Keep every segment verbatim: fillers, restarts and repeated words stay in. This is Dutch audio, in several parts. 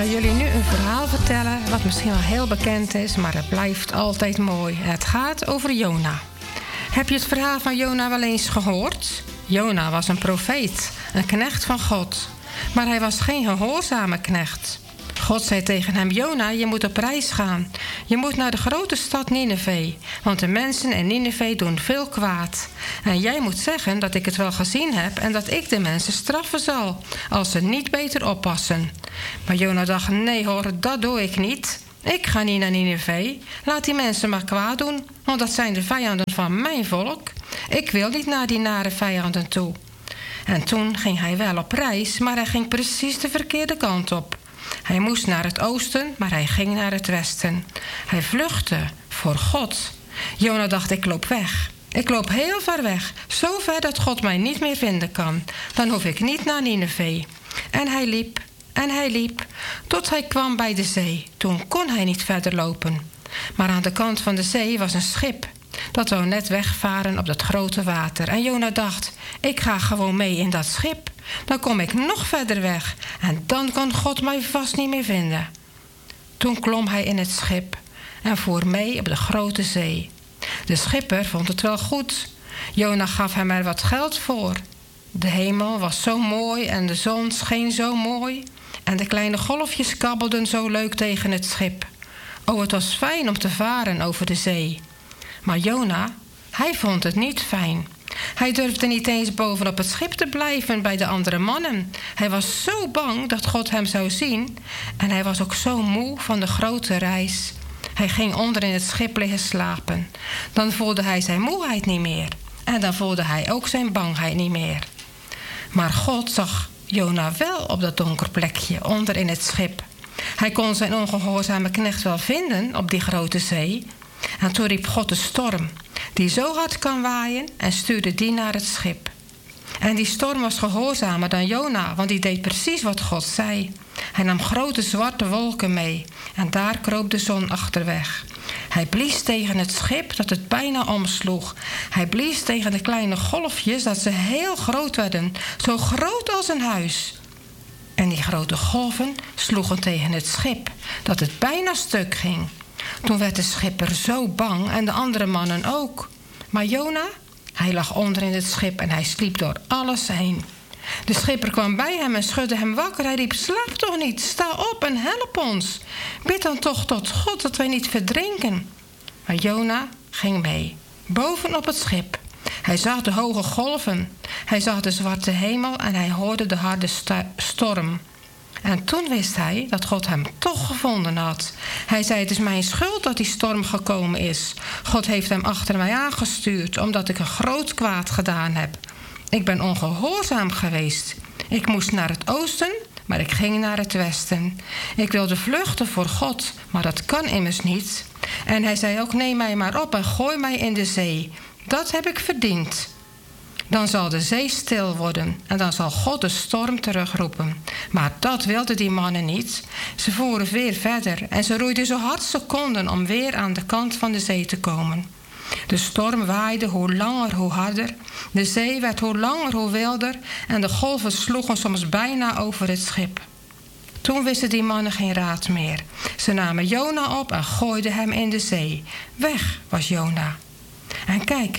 Jullie nu een verhaal vertellen wat misschien wel heel bekend is, maar het blijft altijd mooi. Het gaat over Jona. Heb je het verhaal van Jona wel eens gehoord? Jona was een profeet, een knecht van God. Maar hij was geen gehoorzame knecht. God zei tegen hem: Jona, je moet op reis gaan. Je moet naar de grote stad Nineve, want de mensen in Nineve doen veel kwaad. En jij moet zeggen dat ik het wel gezien heb en dat ik de mensen straffen zal, als ze niet beter oppassen. Maar Jona dacht: nee hoor, dat doe ik niet. Ik ga niet naar Nineve. Laat die mensen maar kwaad doen, want dat zijn de vijanden van mijn volk. Ik wil niet naar die nare vijanden toe. En toen ging hij wel op reis, maar hij ging precies de verkeerde kant op. Hij moest naar het oosten, maar hij ging naar het westen. Hij vluchtte voor God. Jona dacht: ik loop weg. Ik loop heel ver weg, zo ver dat God mij niet meer vinden kan. Dan hoef ik niet naar Nineve. En hij liep en hij liep, tot hij kwam bij de zee. Toen kon hij niet verder lopen. Maar aan de kant van de zee was een schip. Dat wou net wegvaren op dat grote water. En Jona dacht: ik ga gewoon mee in dat schip. Dan kom ik nog verder weg. En dan kan God mij vast niet meer vinden. Toen klom hij in het schip en voer mee op de grote zee. De schipper vond het wel goed. Jona gaf hem er wat geld voor. De hemel was zo mooi en de zon scheen zo mooi. En de kleine golfjes kabbelden zo leuk tegen het schip. Oh, het was fijn om te varen over de zee. Maar Jona, hij vond het niet fijn. Hij durfde niet eens bovenop het schip te blijven bij de andere mannen. Hij was zo bang dat God hem zou zien. En hij was ook zo moe van de grote reis. Hij ging onder in het schip liggen slapen. Dan voelde hij zijn moeheid niet meer. En dan voelde hij ook zijn bangheid niet meer. Maar God zag Jona wel op dat donker plekje onder in het schip. Hij kon zijn ongehoorzame knecht wel vinden op die grote zee. En toen riep God de storm, die zo hard kan waaien, en stuurde die naar het schip. En die storm was gehoorzamer dan Jona, want die deed precies wat God zei. Hij nam grote zwarte wolken mee en daar kroop de zon achterweg. Hij blies tegen het schip dat het bijna omsloeg. Hij blies tegen de kleine golfjes dat ze heel groot werden, zo groot als een huis. En die grote golven sloegen tegen het schip, dat het bijna stuk ging. Toen werd de schipper zo bang en de andere mannen ook. Maar Jona, hij lag onder in het schip en hij sliep door alles heen. De schipper kwam bij hem en schudde hem wakker. Hij riep: slaap toch niet, sta op en help ons. Bid dan toch tot God dat wij niet verdrinken. Maar Jona ging mee, boven op het schip. Hij zag de hoge golven, hij zag de zwarte hemel en hij hoorde de harde sta- storm. En toen wist hij dat God hem toch gevonden had. Hij zei: het is mijn schuld dat die storm gekomen is. God heeft hem achter mij aangestuurd, omdat ik een groot kwaad gedaan heb. Ik ben ongehoorzaam geweest. Ik moest naar het oosten, maar ik ging naar het westen. Ik wilde vluchten voor God, maar dat kan immers niet. En hij zei ook: neem mij maar op en gooi mij in de zee. Dat heb ik verdiend. Dan zal de zee stil worden en dan zal God de storm terugroepen. Maar dat wilden die mannen niet. Ze voeren weer verder en ze roeiden zo hard ze konden om weer aan de kant van de zee te komen. De storm waaide hoe langer hoe harder. De zee werd hoe langer hoe wilder en de golven sloegen soms bijna over het schip. Toen wisten die mannen geen raad meer. Ze namen Jona op en gooiden hem in de zee. Weg was Jona. En kijk,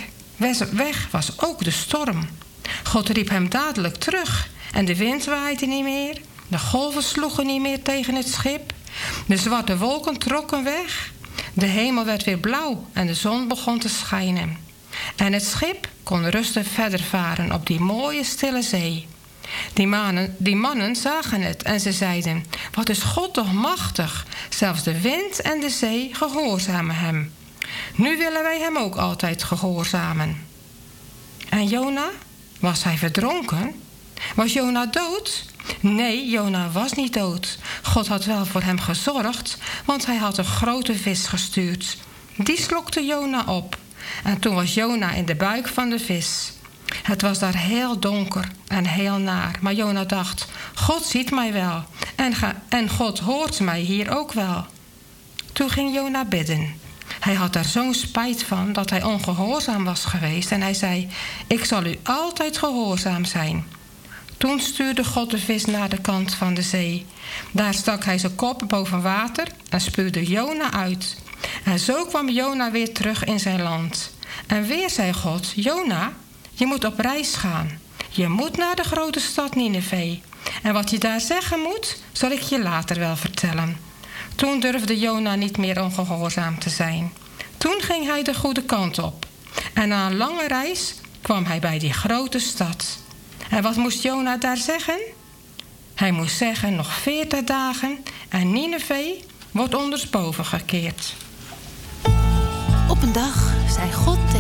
weg was ook de storm. God riep hem dadelijk terug en de wind waaide niet meer. De golven sloegen niet meer tegen het schip. De zwarte wolken trokken weg. De hemel werd weer blauw en de zon begon te schijnen. En het schip kon rustig verder varen op die mooie stille zee. Die mannen, die mannen zagen het en ze zeiden: wat is God toch machtig. Zelfs de wind en de zee gehoorzamen hem. Nu willen wij hem ook altijd gehoorzamen. En Jona? Was hij verdronken? Was Jona dood? Nee, Jona was niet dood. God had wel voor hem gezorgd, want hij had een grote vis gestuurd. Die slokte Jona op. En toen was Jona in de buik van de vis. Het was daar heel donker en heel naar. Maar Jona dacht: God ziet mij wel. En, ga, en God hoort mij hier ook wel. Toen ging Jona bidden. Hij had daar zo'n spijt van dat hij ongehoorzaam was geweest. En hij zei: ik zal u altijd gehoorzaam zijn. Toen stuurde God de vis naar de kant van de zee. Daar stak hij zijn kop boven water en spuwde Jona uit. En zo kwam Jona weer terug in zijn land. En weer zei God: Jona, je moet op reis gaan. Je moet naar de grote stad Nineve. En wat je daar zeggen moet, zal ik je later wel vertellen. Toen durfde Jona niet meer ongehoorzaam te zijn. Toen ging hij de goede kant op. En na een lange reis kwam hij bij die grote stad. En wat moest Jona daar zeggen? Hij moest zeggen: nog veertig dagen en Nineve wordt ondersteboven gekeerd. Op een dag zei God